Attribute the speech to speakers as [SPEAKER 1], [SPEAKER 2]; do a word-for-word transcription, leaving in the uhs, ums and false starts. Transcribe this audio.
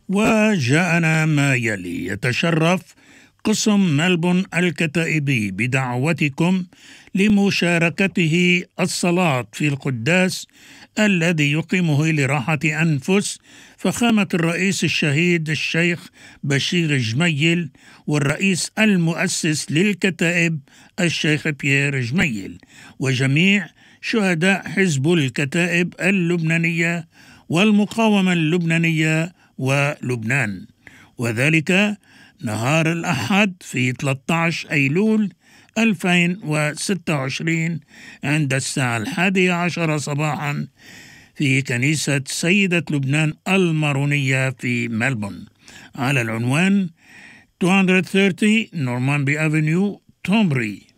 [SPEAKER 1] وجاءنا ما يلي. يتشرف قسم ملبون الكتائبي بدعوتكم لمشاركته الصلاة في القداس الذي يقيمه لراحة أنفس فخامة الرئيس الشهيد الشيخ بشير جميل والرئيس المؤسس للكتائب الشيخ بيير جميل وجميع شهداء حزب الكتائب اللبنانية والمقاومة اللبنانية ولبنان، وذلك نهار الأحد في ثلاثة عشر أيلول ألفين وستة وعشرين عند الساعة الحادية عشر صباحا في كنيسة سيدة لبنان المارونية في ملبون على العنوان مئتين وثلاثين نورماندي أفنيو تومبري.